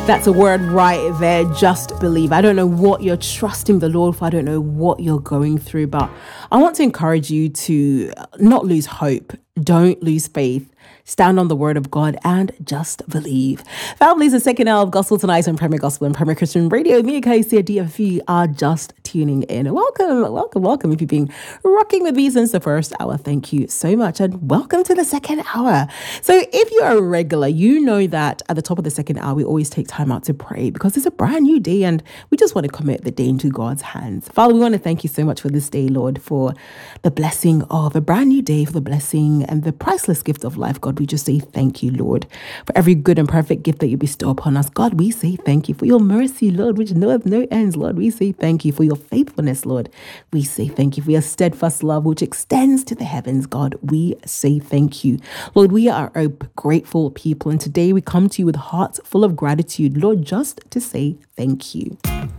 That's a word right there. Just believe. I don't know what you're trusting the Lord for. I don't know what you're going through, but I want to encourage you to not lose hope. Don't lose faith. Stand on the word of God and just believe. Family, is the second hour of Gospel Tonight on Premier Gospel and Premier Christian Radio. Me and Casey at DFE are just tuning in. Welcome. If you've been rocking with me since the first hour, thank you so much. And welcome to the second hour. So if you're a regular, you know that at the top of the second hour, we always take time out to pray because it's a brand new day and we just want to commit the day into God's hands. Father, we want to thank you so much for this day, Lord, for the blessing of a brand new day, for the blessing and the priceless gift of life. God, we just say thank you, Lord, for every good and perfect gift that you bestow upon us. God, we say thank you for your mercy, Lord, which knoweth no ends. Lord, we say thank you for your faithfulness, Lord. We say thank you for your steadfast love, which extends to the heavens. God, we say thank you. Lord, we are a grateful people, and today we come to you with hearts full of gratitude, Lord, just to say thank you.